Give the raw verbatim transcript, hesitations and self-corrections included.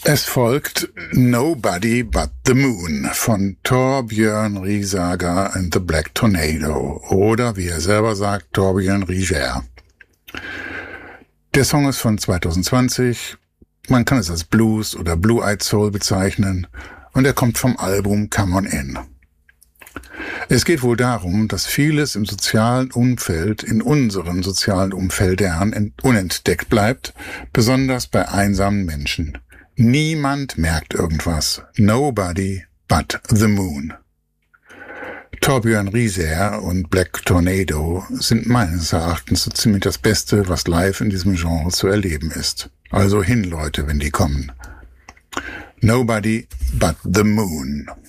Es folgt Nobody But the Moon von Torbjörn Riesager and the Black Tornado oder, wie er selber sagt, Torbjörn Rieger. Der Song ist von zwanzig zwanzig, man kann es als Blues oder Blue-Eyed Soul bezeichnen und er kommt vom Album Come On In. Es geht wohl darum, dass vieles im sozialen Umfeld, in unseren sozialen Umfeldern unentdeckt bleibt, besonders bei einsamen Menschen. Niemand merkt irgendwas. Nobody but the moon. Torbjörn Rieser und Black Tornado sind meines Erachtens so ziemlich das Beste, was live in diesem Genre zu erleben ist. Also hin, Leute, wenn die kommen. Nobody but the moon.